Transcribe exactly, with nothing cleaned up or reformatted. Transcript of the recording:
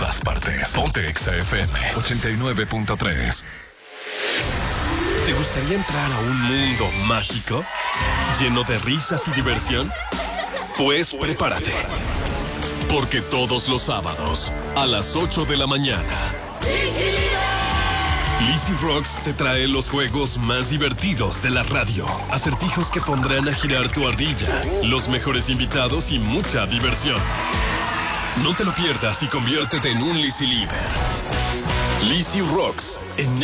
todas partes. Ponte Exa F M ochenta y nueve punto tres. ¿Te gustaría entrar a un mundo mágico? ¿Lleno de risas y diversión? Pues prepárate. Porque todos los sábados, a las ocho de la mañana, Lizzy Rocks te trae los juegos más divertidos de la radio. Acertijos que pondrán a girar tu ardilla, los mejores invitados y mucha diversión. No te lo pierdas y conviértete en un Lizzy Lieber. Lizzy Rocks en